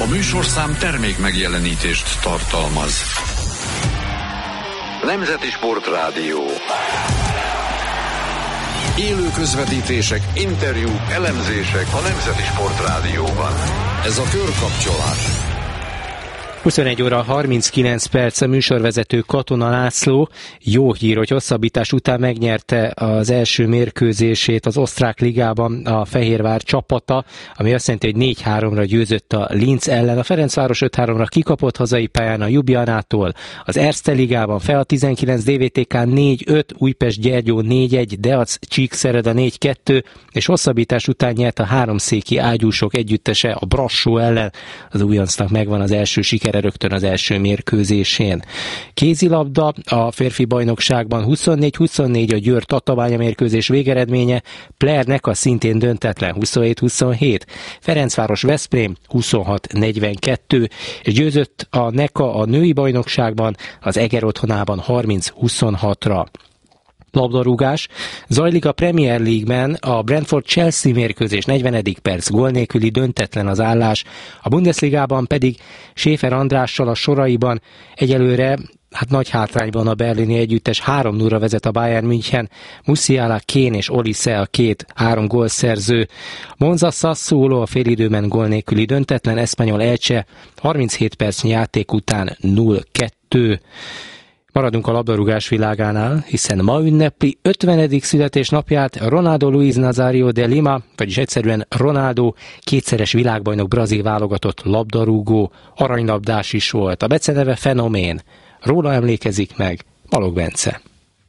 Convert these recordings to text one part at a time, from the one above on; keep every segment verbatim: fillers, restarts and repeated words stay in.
A műsorszám termék megjelenítést tartalmaz. Nemzeti Sportrádió. Élő közvetítések, interjúk, elemzések a Nemzeti Sportrádióban. Ez a Körkapcsolás. huszonegy óra harminckilenc perc, a műsorvezető Katona László. Jó hír, hogy hosszabbítás után megnyerte az első mérkőzését az osztrák ligában a Fehérvár csapata, ami azt jelenti, hogy négy háromra győzött a Linz ellen. A Ferencváros öt háromra kikapott hazai pályán a Ljubljanától. Az Erste ligában Fea tizenkilenc, dé vé té ká négy öt, Újpest Gyergyó négy egy, Deac Csíkszereda négy kettő, és hosszabbítás után nyert a háromszéki ágyúsok együttese a Brassó ellen. Az újoncnak megvan az első siker rögtön az első mérkőzésén. Kézilabda a férfi bajnokságban huszonnégy huszonnégy a Győr Tatabánya mérkőzés végeredménye, Plernek a szintén döntetlen huszonhét huszonhét, Ferencváros Veszprém huszonhat negyvenkettő, és győzött a Neka a női bajnokságban az Eger otthonában harminc huszonhatra. Labdarúgás. Zajlik a Premier League-ben a Brentford-Chelsea mérkőzés, negyvenedik perc, gól nélküli döntetlen az állás. A Bundesligában pedig Schäfer Andrással a soraiban egyelőre hát nagy hátrányban a berlini együttes, három nullra vezet a Bayern München, Musiala, Kane és Olise a két három gólszerző. Monza Sassuolo a félidőben gól nélküli döntetlen, Espanyol Elche harminchét percnyi játék után nulla kettő. Maradunk a labdarúgás világánál, hiszen ma ünnepli ötvenedik születésnapját Ronaldo Luis Nazario de Lima, vagyis egyszerűen Ronaldo, kétszeres világbajnok brazil válogatott labdarúgó, aranylabdás is volt. A beceneve Fenomén. Róla emlékezik meg Balogh Bence.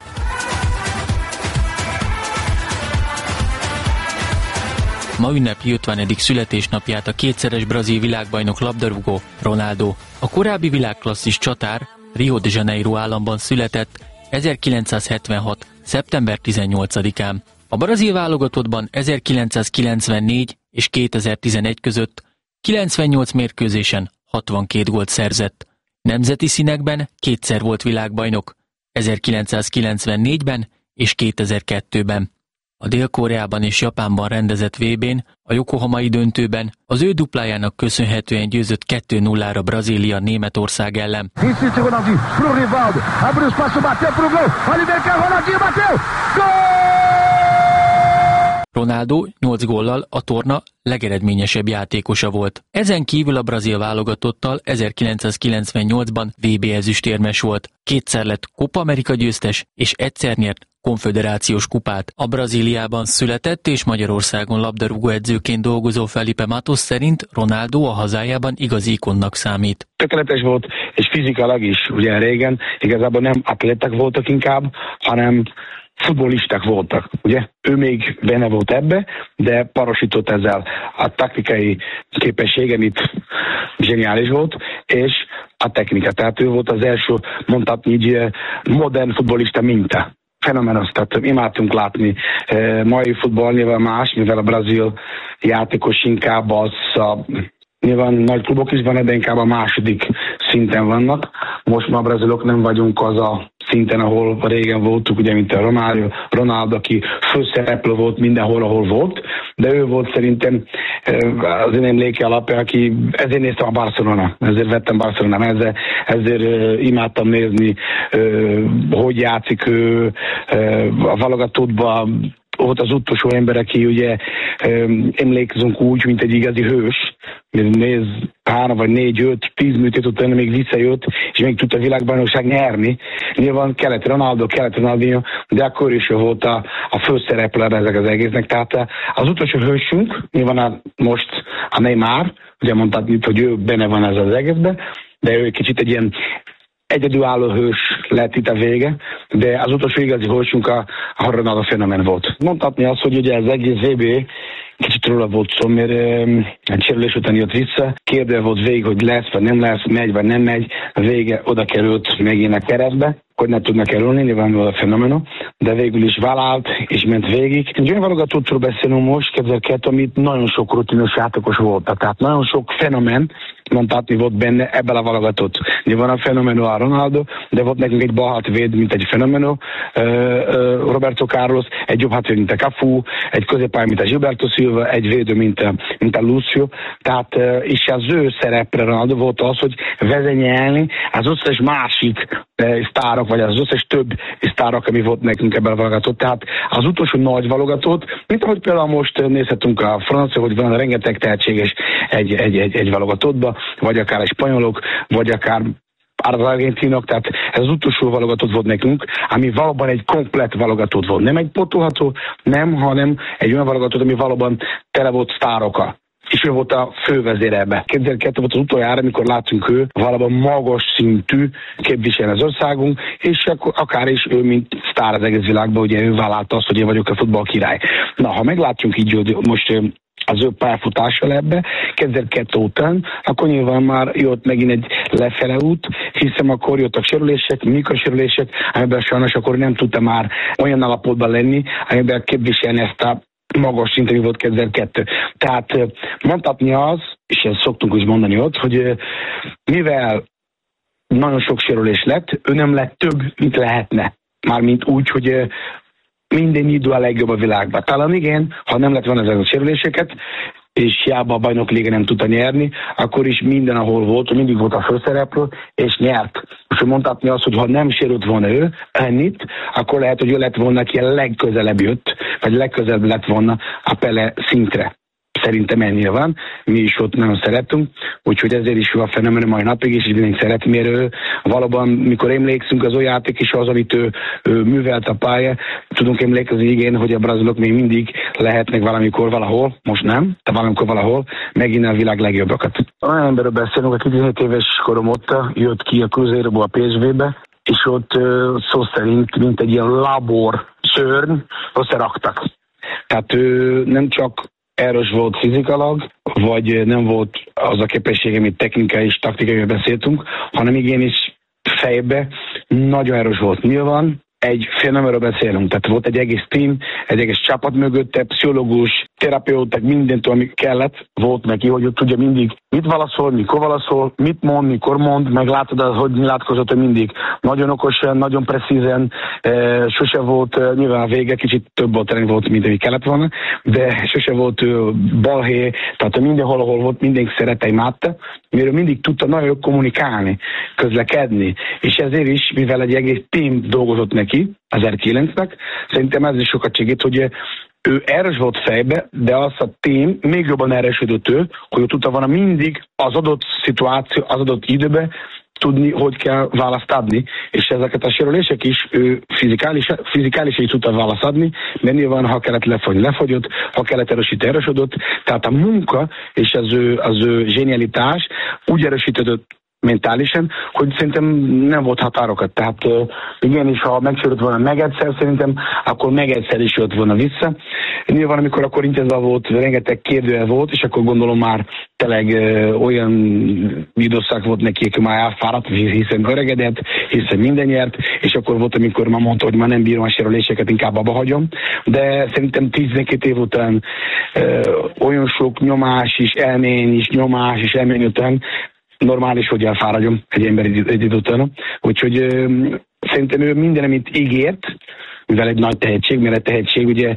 Ma ünnepli ötvenedik születésnapját a kétszeres brazil világbajnok labdarúgó Ronaldo. A korábbi világklasszis csatár Rio de Janeiro államban született ezerkilencszázhetvenhat. szeptember tizennyolcadikán. A brazil válogatottban ezerkilencszázkilencvennégy és kétezer-tizenegy között kilencvennyolc mérkőzésen hatvankét gólt szerzett. Nemzeti színekben kétszer volt világbajnok, ezerkilencszázkilencvennégyben és kétezer-kettőben. A Dél-Koreában és Japánban rendezett vé bén, a Yokohamai döntőben az ő duplájának köszönhetően győzött kettő nullára Brazília Németország ellen. Ronaldo nyolc góllal a torna legeredményesebb játékosa volt. Ezen kívül a brazil válogatottal ezerkilencszázkilencvennyolcban vé bé ezüstérmes volt. Kétszer lett Copa America győztes, és egyszer nyert konföderációs kupát. A Brazíliában született és Magyarországon labdarúgó edzőként dolgozó Felipe Matos szerint Ronaldo a hazájában igazi ikonnak számít. Tökéletes volt, és fizikailag is, ugye régen igazából nem atléták voltak inkább, hanem futbollisták voltak, ugye? Ő még benne volt ebbe, de parosított ezzel. A taktikai képessége, amit zseniális volt, és a technika. Tehát ő volt az első, mondhatni így, modern futbollista minta. Fenomenos, tehát imádtunk látni. E, mai futball nyilván más, mivel a brazil játékos inkább az a, nyilván nagy klubok is van, de inkább a második szinten vannak. Most már a brazilok nem vagyunk az a szinten, ahol régen voltunk, ugye, mint a Romário, Ronaldo, aki főszereplő volt mindenhol, ahol volt, de ő volt szerintem az én emléke alapján, aki ezért néztem a Barcelona, ezért vettem Barcelona, ezért, ezért imádtam nézni, hogy játszik ő a válogatottban. Volt az utolsó ember, aki ugye emlékezünk úgy, mint egy igazi hős, néz három vagy négy, öt, tíz műtét után még visszajött, és még tudta a világbajnokság nyerni. Nyilván kellett Ronaldo, kellett Ronaldinho, de akkor is volt a, a főszereplő ezek az egésznek. Tehát az utolsó hősünk, nyilván a, most a Neymar, ugye mondtad, hogy ő benne van ez az egészben, de ő kicsit egy ilyen egyedülálló hős lett itt a vége, de az utolsó igazi hősünk a, a Ronaldo fenomen volt. Mondhatni azt, hogy ugye az egész vé bé kicsit róla volt szó, mert um, egy sérülés után jött vissza, kérdő volt végig, hogy lesz, vagy nem lesz, megy, vagy nem megy, a vége oda került megint a keresztbe, hogy ne tudnak kerülni, nyilvánvalóan a fenomenum, de végül is vállalt, és ment végig. Egy olyan válogatottról beszélünk most, kétezer-kettő, amit nagyon sok rutinos játékos volt, tehát nagyon sok fenomen, mondhatni volt benne ebben a válogatott. Van a fenomenó a Ronaldo, de volt nekünk egy bal hátvéd, mint egy fenomenó, Roberto Carlos, egy jobb hátvéd, mint a Cafu, egy középpálya, mint a Gilberto Silva, egy védő, mint a, mint a Lucio. Tehát, és az ő szerepre Ronaldo volt az, hogy vezényelni az összes másik sztárok, vagy az összes több sztárok, ami volt nekünk ebben a válogatott. Tehát az utolsó nagy válogatott, mint ahogy például most nézhetünk a francia, hogy van rengeteg tehetséges egy, egy, egy, egy válogatottba, vagy akár egy spanyolok, vagy akár az argentinok, tehát ez az utolsó válogatott volt nekünk, ami valóban egy komplett válogatott volt. Nem egy potolható, nem, hanem egy olyan válogatott, ami valóban tele volt sztárokkal. És ő volt a fővezér ebbe. kétezer-kettő volt az utoljára, amikor látunk ő valóban magas szintű képviselni az országunk, és akár is ő, mint sztár az egész világban, ugye ő vállalta azt, hogy én vagyok a futball király. Na, ha meglátjuk így, hogy most az ő pályafutással ebbe, kétezer-kettő után, akkor nyilván már jött megint egy lefele út, hiszen akkor jöttek sérülések, mikrosérülések, amiben sajnos akkor nem tudta már olyan állapotban lenni, amiben képviselni ezt a magas szinten, ami volt kétezer-kettő. Tehát mondhatni az, és ezt szoktunk is mondani ott, hogy mivel nagyon sok sérülés lett, ő nem lett több, mint lehetne. Mármint úgy, hogy minden idő a legjobb a világban. Talán igen, ha nem lett volna ezek a sérüléseket, és hiába a bajnok liga nem tudta nyerni, akkor is minden, ahol volt, mindig volt a főszereplő, és nyert. És mondhatni azt, hogy ha nem sérült volna ő ennyit, akkor lehet, hogy ő lett volna, aki a legközelebb jött, vagy legközelebb lett volna a Pele szintre. Szerintem ennyire van, mi is ott nagyon szeretünk, úgyhogy ezért is jó a fenomen mai napig, és mindenki szeret, mert ő valóban, mikor emlékszünk az olyan játék is az, amit ő, ő művelt a pálya, tudunk emlékezni, igen, hogy a brazilok még mindig lehetnek valamikor valahol, most nem, de valamikor valahol, megint a világ legjobbakat. Olyan emberről beszélünk, aki tizenhét éves korom ott jött ki a Cruzeiro-ból a pé es vé-be, és ott szó szerint, mint egy ilyen labor szörny, összeraktak. Tehát ő nem csak erős volt fizikalag, vagy nem volt az a képessége, amit technikai és taktikai beszéltünk, hanem igenis fejbe nagyon erős volt. Nyilván egy fenomenről beszélünk, tehát volt egy egész team, egy egész csapat mögötte, pszichológus, terapeuták, mindent, ami kellett, volt neki, hogy tudja mindig mit válaszol, mikor válaszol, mit mond, mikor mond, meg látod, hogy nyilatkozott, hogy mindig nagyon okosan, nagyon precízen, e, sose volt, e, nyilván a vége kicsit több volt, volt, mint ami kellett volna, de sose volt e, balhé, tehát mindenhol, ahol volt, mindenki szerette, imádta, mert mindig tudta nagyon kommunikálni, közlekedni, és ezért is, mivel egy egész team dolgozott neki, az er kilencnek, szerintem ez is sokat segít, hogy ő erős volt fejbe, de az a team még jobban erősödött ő, hogy ő tudta volna mindig az adott szituáció, az adott időben tudni, hogy kell választ adni, és ezeket a sérülések is ő fizikális, fizikálisan is tudta választ adni, mert nyilván, ha kellett lefogyni, lefogyott, ha kellett erősíteni, erősödött, tehát a munka és az ő, az ő zsenialitás úgy erősítődött mentálisan, hogy szerintem nem volt határokat. Tehát igenis, ha megsérült volna meg egyszer, szerintem akkor meg egyszer is jött volna vissza. Nyilván, amikor a Corinthiansban volt, rengeteg kérdőjel volt, és akkor gondolom már tényleg olyan időszak volt neki, aki már elfáradt, hiszen öregedett, hiszen minden nyert, és akkor volt, amikor már mondta, hogy már nem bírom a sérüléseket, inkább abba hagyom. De szerintem tizenkét év után ö, olyan sok nyomás is, elmény is, nyomás és elmény után normális, hogy elfáradjon egy ember egy, egy idő után. Úgyhogy ö, szerintem ő minden, amit ígért, mivel egy nagy tehetség, mert a tehetség ugye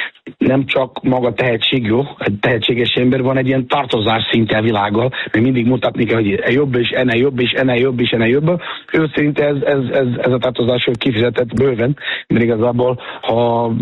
nem csak maga tehetség, jó, egy tehetséges ember, van egy ilyen tartozás szinte a világgal, mert mindig mutatni kell, hogy jobb és ennél jobb és ennél jobb és ennél jobb. Ő szerint ez, ez, ez, ez a tartozás kifizetett bőven, mert igazából, ha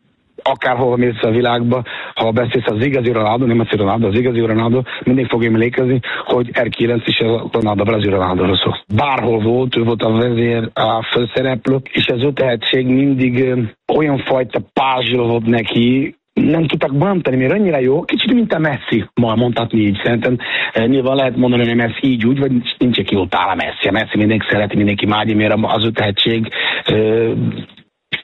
akárhol mész a világba, ha beszélsz az igazi Ronaldo, nem az Ronaldo, az igazi Ronaldo, mindig fog emlékezni, hogy er kilenc is a Ronaldo, brazil Ronaldo szól. Bárhol volt, ő volt a vezér, a főszereplő, és az ő tehetség mindig olyan fajta pázsol volt neki, nem tudtak bántani, mert annyira jó, kicsit mint a Messi, ma mondhatni így. Szerintem eh, nyilván lehet mondani, hogy a Messi így úgy, vagy nincs kiutáll a Messi. A Messi mindenki szereti, mindenki mágyi, mert az ő tehetség eh,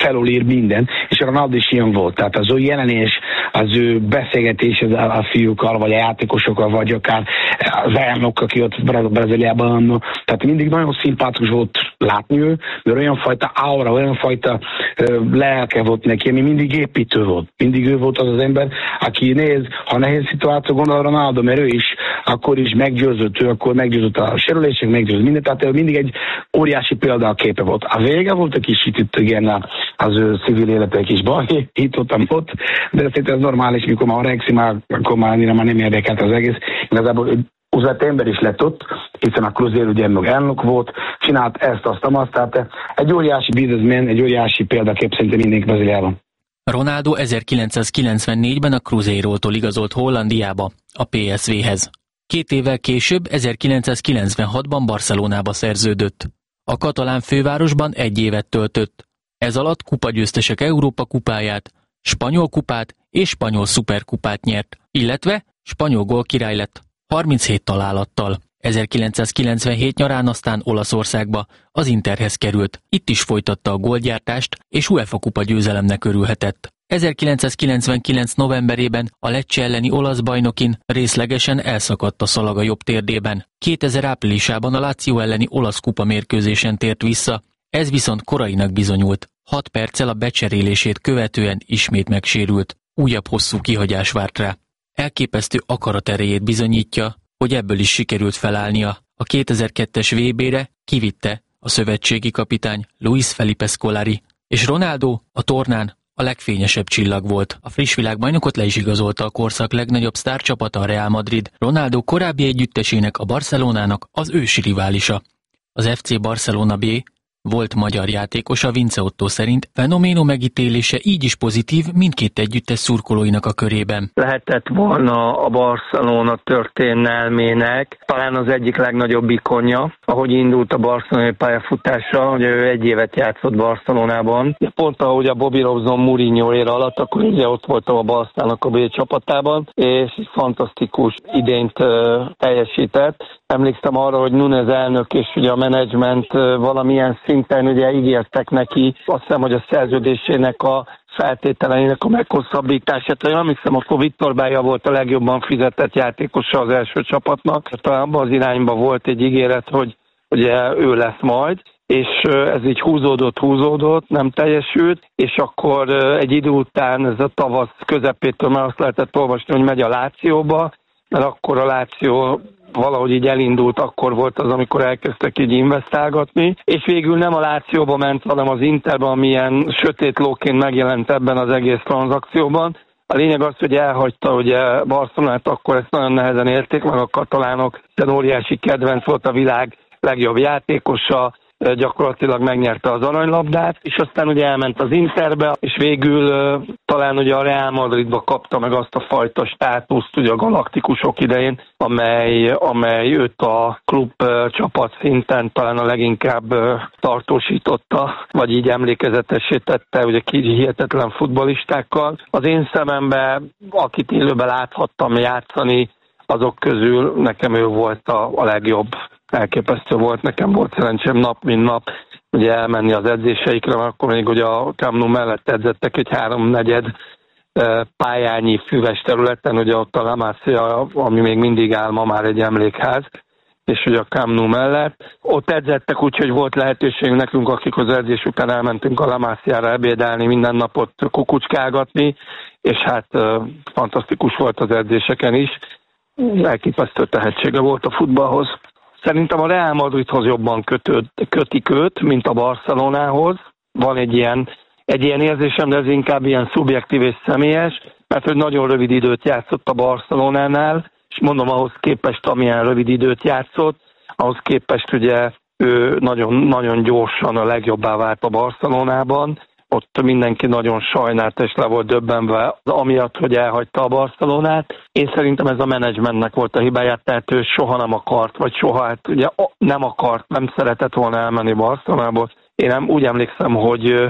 felülír minden, és a Ronaldo is ilyen volt. Tehát az ő jelenés, az ő beszélgetés a fiúkkal, vagy a játékosokkal, vagy akár az elnök, aki ott Brazíliában, tehát mindig nagyon szimpatikus volt látni ő, mert olyan fajta aura, olyan fajta uh, lelke volt neki, ami mindig építő volt. Mindig ő volt az az ember, aki néz, ha nehéz szituáció gondol a Ronaldo, mert ő is akkor is meggyőzött, ő akkor meggyőzött a sérülések, meggyőzött mindent, tehát ő mindig egy óriási példa a képe volt. A vége volt a kis itt igen, az ő civil élete kis baj, itt ott, ott, de szerintem ez normális, mikor már öregszik, már, akkor már annyira már nem érdekelt az egész. Igazából üzleti ember is lett ott, hiszen a Cruzeiro ugye meg elnök volt, csinált ezt, azt, azt, tehát egy óriási businessman, egy óriási példakép szerintem mindenki Brazíliában. Ronaldo ezerkilencszázkilencvennégyben a Cruzeirótól igazolt Hollandiába, a pé es vé-hez. Két évvel később, ezerkilencszázkilencvenhatban Barcelonába szerződött. A katalán fővárosban egy évet töltött. Ez alatt kupagyőztesek Európa kupáját, spanyol kupát és spanyol szuperkupát nyert, illetve spanyol gólkirály lett harminchét találattal. ezerkilencszázkilencvenhét nyarán aztán Olaszországba, az Interhez került. Itt is folytatta a gólgyártást, és UEFA kupa győzelemnek örülhetett. ezerkilencszázkilencvenkilenc novemberében a Lecce elleni olasz bajnokin részlegesen elszakadt a szalaga jobb térdében. kétezer áprilisában a Lazio elleni olasz kupa mérkőzésen tért vissza, ez viszont korainak bizonyult. Hat perccel a becserélését követően ismét megsérült. Újabb hosszú kihagyás várt rá. Elképesztő akaraterejét bizonyítja, hogy ebből is sikerült felállnia. A kétezer-kettes vé bére kivitte a szövetségi kapitány Luis Felipe Scolari, és Ronaldo a tornán a legfényesebb csillag volt. A friss világbajnokot le is igazolta a korszak legnagyobb sztárcsapata, a Real Madrid. Ronaldo korábbi együttesének, a Barcelonának az ősi riválisa. Az ef cé Barcelona B volt magyar játékosa Vince Otto szerint Fenoméno megítélése így is pozitív mindkét együttes szurkolóinak a körében. Lehetett volna a Barcelona történelmének talán az egyik legnagyobb ikonja, ahogy indult a barcelonai pályafutása, hogy ő egy évet játszott Barcelonában. Pont ahogy a Bobby Robson Mourinho ére alatt, akkor ugye ott voltam a Barcelonának a B csapatában, és fantasztikus idényt uh, teljesített. Emlékszem arra, hogy Núñez elnök és ugye a menedzsment valamilyen szinten ugye ígértek neki, azt hiszem, hogy a szerződésének a feltételeinek a meghosszabbítását. Én emlékszem, akkor Viktor Baja volt a legjobban fizetett játékosa az első csapatnak. Talán abban az irányban volt egy ígéret, hogy ugye ő lesz majd, és ez így húzódott, húzódott, nem teljesült, és akkor egy idő után, ez a tavasz közepétől már azt lehetett olvasni, hogy megy a Lációba, mert akkor a Láció valahogy így elindult, akkor volt az, amikor elkezdtek így investálgatni, és végül nem a Lációba ment, hanem az Interben, amilyen sötét lóként megjelent ebben az egész tranzakcióban. A lényeg az, hogy elhagyta ugye Barcelonát, akkor ezt nagyon nehezen érték meg a katalánok, hiszen óriási kedvenc volt, a világ legjobb játékosa, gyakorlatilag megnyerte az aranylabdát, és aztán ugye elment az Interbe, és végül uh, talán ugye a Real Madridba kapta meg azt a fajta státuszt ugye a galaktikusok idején, amely, amely őt a klub uh, csapat szinten talán a leginkább uh, tartósította, vagy így emlékezetessé tette ugye hihetetlen futballistákkal. Az én szememben, akit élőben láthattam játszani, azok közül nekem ő volt a, a legjobb. Elképesztő volt, nekem volt szerencsém nap, mint nap ugye elmenni az edzéseikre, mert akkor még ugye a Camp Nou mellett edzettek egy háromnegyed pályányi füves területen, ugye ott a La Masia, ami még mindig áll ma már egy emlékház, és ugye a Camp Nou mellett. Ott edzettek, úgyhogy volt lehetőség nekünk, akik az edzés után elmentünk a La Masiára ebédelni, minden napot kukucskálgatni, és hát fantasztikus volt az edzéseken is. Elképesztő tehetsége volt a futballhoz. Szerintem a Real Madridhoz jobban kötőd, kötik őt, mint a Barcelonához. Van egy ilyen, egy ilyen érzésem, de ez inkább ilyen szubjektív és személyes, mert hogy nagyon rövid időt játszott a Barcelonánál, és mondom, ahhoz képest, amilyen rövid időt játszott, ahhoz képest ugye ő nagyon, nagyon gyorsan a legjobbá vált a Barcelonában. Ott mindenki nagyon sajnált és le volt döbbenve, amiatt, hogy elhagyta a Barcelonát. Én szerintem ez a menedzsmentnek volt a hibáját, tehát ő soha nem akart, vagy soha hát ugye nem akart, nem szeretett volna elmenni Barcelonából. Én nem úgy emlékszem, hogy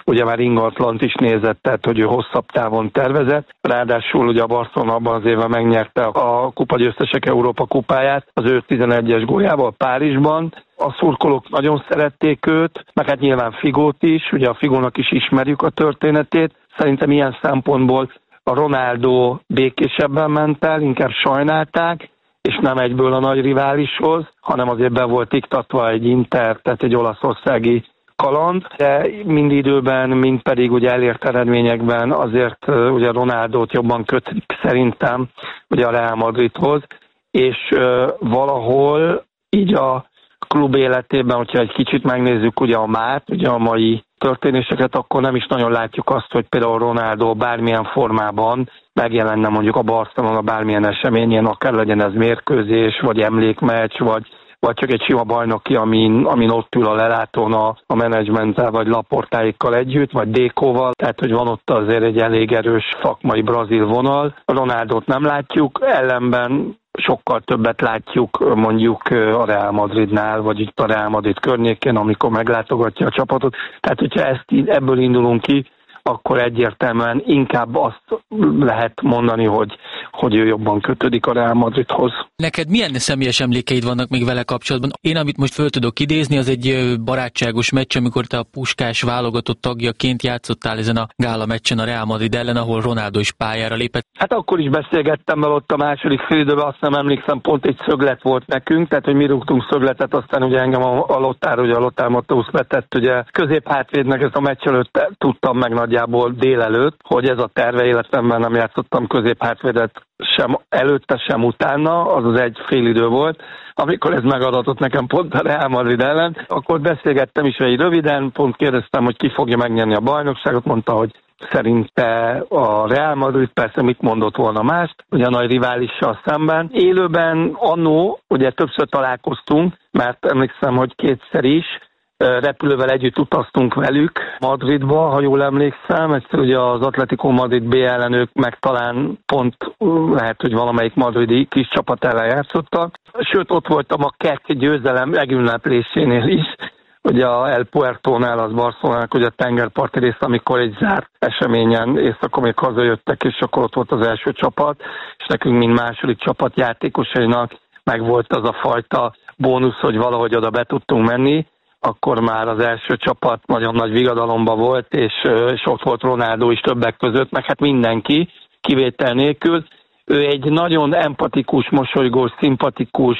ugye már ingatlant is nézett, tehát hogy ő hosszabb távon tervezett. Ráadásul ugye a Barcelona abban az évben megnyerte a kupagyőztesek Európa kupáját az ő tizenegyes góljával Párizsban. A szurkolók nagyon szerették őt, meg hát nyilván Figót is, ugye a Figónak is ismerjük a történetét. Szerintem ilyen szempontból a Ronaldo békésebben ment el, inkább sajnálták, és nem egyből a nagy riválishoz, hanem azért be volt iktatva egy Inter, tehát egy olaszországi kaland, de mind időben, mind pedig ugye elért eredményekben azért ugye Ronaldót jobban kötik szerintem ugye a Real Madridhoz, és uh, valahol így a klub életében, hogyha egy kicsit megnézzük ugye a mát, ugye a mai történéseket, akkor nem is nagyon látjuk azt, hogy például Ronaldo bármilyen formában megjelenne mondjuk a Barcelona bármilyen eseményen, akár legyen ez mérkőzés, vagy emlékmeccs, vagy, vagy csak egy sima bajnoki, amin, amin ott ül a lelátón a, a menedzsmenttel, vagy Laportáikkal együtt, vagy Dékóval, tehát hogy van ott azért egy elég erős szakmai brazil vonal. Ronaldót nem látjuk, ellenben sokkal többet látjuk mondjuk a Real Madridnál, vagy itt a Real Madrid környékén, amikor meglátogatja a csapatot. Tehát, hogyha ezt ebből indulunk ki, akkor egyértelműen inkább azt lehet mondani, hogy, hogy ő jobban kötődik a Real Madridhoz. Neked milyen személyes emlékeid vannak még vele kapcsolatban? Én, amit most föl tudok idézni, az egy barátságos meccs, amikor te a Puskás válogatott tagjaként játszottál ezen a gála meccsen a Real Madrid ellen, ahol Ronaldo is pályára lépett. Hát akkor is beszélgettem vele ott a második félidőben, azt nem emlékszem, pont egy szöglet volt nekünk, tehát hogy mi rúgtunk szögletet, aztán ugye engem a, a Lothar, ugye a Lothar Matthäus vetett, ugye középhátvédnek, ezt a meccs előtt tudtam meg nagyjából délelőtt, hogy ez a terve, életemben nem játszottam középhátvédet sem előtte, sem utána, az az egy fél idő volt, amikor ez megadatott nekem pont a Real Madrid ellen, akkor beszélgettem is egy röviden, pont kérdeztem, hogy ki fogja megnyerni a bajnokságot, mondta, hogy szerinte a Real Madrid, persze mit mondott volna mást, ugye a nagy riválissal szemben. Élőben annó, ugye többször találkoztunk, mert emlékszem, hogy kétszer is, repülővel együtt utaztunk velük Madridba, ha jól emlékszem, egyszer ugye az Atletico Madrid bé ellenők meg talán pont lehet, hogy valamelyik madridi kis csapat ellen játszottak. Sőt, ott voltam a kettő győzelem megünneplésénél is, ugye a El Puertónál, az Barcelonának, ugye a tengerparti rész, amikor egy zárt eseményen éjszaka még hazajöttek, és akkor ott volt az első csapat, és nekünk, mint második csapat játékosainak meg volt az a fajta bónusz, hogy valahogy oda be tudtunk menni. Akkor már az első csapat nagyon nagy vigadalomba volt, és, és ott volt Ronaldo is többek között, meg hát mindenki, kivétel nélkül. Ő egy nagyon empatikus, mosolygós, szimpatikus,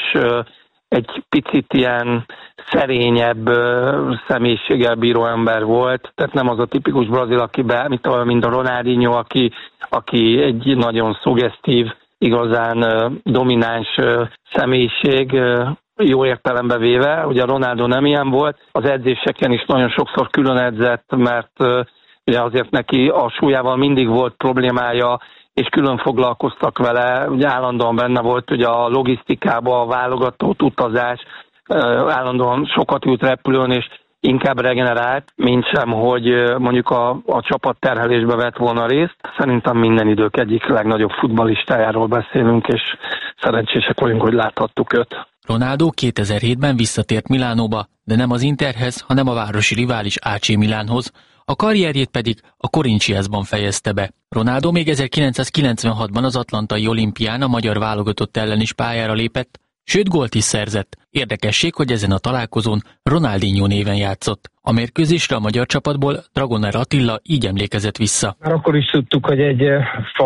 egy picit ilyen szerényebb személyiséggel bíró ember volt, tehát nem az a tipikus brazil, aki be, mint a, mint a Ronaldinho, aki, aki egy nagyon szuggesztív, igazán domináns személyiség, jó értelembe véve, ugye a Ronaldo nem ilyen volt, az edzéseken is nagyon sokszor külön edzett, mert ugye azért neki a súlyával mindig volt problémája, és külön foglalkoztak vele, ugye állandóan benne volt ugye a logisztikában, a válogatott utazás, állandóan sokat ült repülőn, és inkább regenerált, mint sem, hogy mondjuk a, a csapat terhelésbe vett volna részt. Szerintem minden idők egyik legnagyobb futballistájáról beszélünk, és szerencsések vagyunk, hogy láthattuk őt. Ronaldo kétezer-hétben visszatért Milánóba, de nem az Interhez, hanem a városi rivális á cé Milánhoz, a karrierjét pedig a Corinthiansban fejezte be. Ronaldo még ezerkilencszázkilencvenhatban az atlantai olimpián a magyar válogatott ellen is pályára lépett, sőt gólt is szerzett. Érdekesség, hogy ezen a találkozón Ronaldinho néven játszott. A mérkőzésre a magyar csapatból Dragoner Attila így emlékezett vissza. Már akkor is tudtuk, hogy egy